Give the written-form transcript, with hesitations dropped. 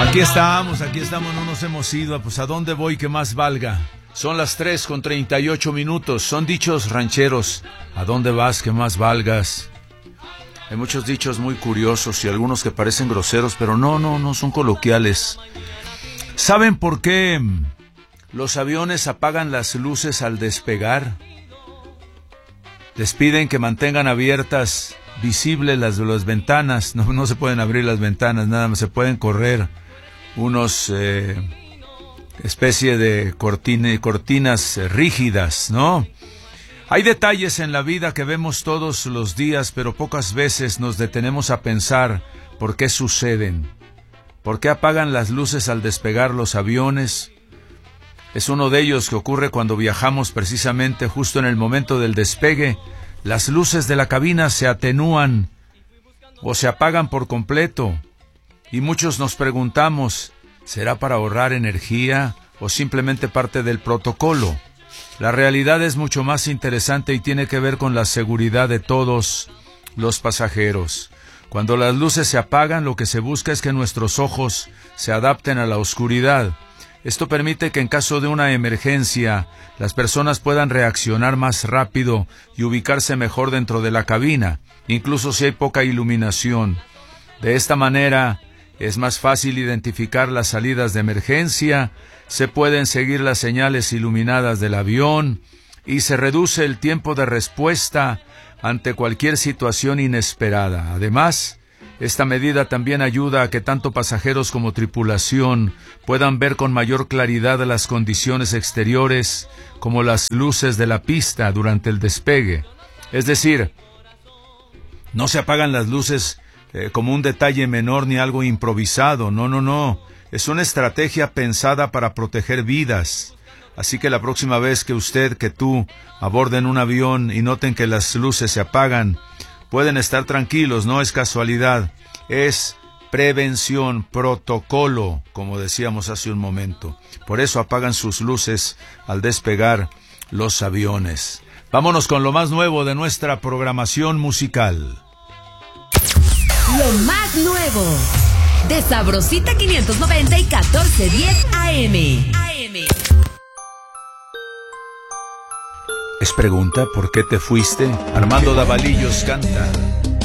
Aquí estamos, no nos hemos ido. Pues ¿a dónde voy que más valga? Son las 3:38. Son dichos rancheros. ¿A dónde vas que más valgas? Hay muchos dichos muy curiosos y algunos que parecen groseros, pero no son coloquiales. ¿Saben por qué los aviones apagan las luces al despegar? Les piden que mantengan abiertas, visibles las ventanas. No se pueden abrir las ventanas, nada más se pueden correr unos especie de cortinas rígidas, ¿no? Hay detalles en la vida que vemos todos los días, pero pocas veces nos detenemos a pensar por qué suceden. ¿Por qué apagan las luces al despegar los aviones? Es uno de ellos que ocurre cuando viajamos precisamente justo en el momento del despegue. Las luces de la cabina se atenúan o se apagan por completo. Y muchos nos preguntamos, ¿será para ahorrar energía o simplemente parte del protocolo? La realidad es mucho más interesante y tiene que ver con la seguridad de todos los pasajeros. Cuando las luces se apagan, lo que se busca es que nuestros ojos se adapten a la oscuridad. Esto permite que en caso de una emergencia, las personas puedan reaccionar más rápido y ubicarse mejor dentro de la cabina, incluso si hay poca iluminación. De esta manera, es más fácil identificar las salidas de emergencia, se pueden seguir las señales iluminadas del avión y se reduce el tiempo de respuesta ante cualquier situación inesperada. Además, esta medida también ayuda a que tanto pasajeros como tripulación puedan ver con mayor claridad las condiciones exteriores como las luces de la pista durante el despegue. Es decir, no se apagan las luces como un detalle menor ni algo improvisado. No. Es una estrategia pensada para proteger vidas. Así que la próxima vez que tú aborden un avión y noten que las luces se apagan, pueden estar tranquilos, no es casualidad, es prevención, protocolo, como decíamos hace un momento. Por eso apagan sus luces al despegar los aviones. Vámonos con lo más nuevo de nuestra programación musical. Lo más nuevo de Sabrosita 590 y 1410 AM. Es pregunta, ¿por qué te fuiste? Armando Davalillos canta.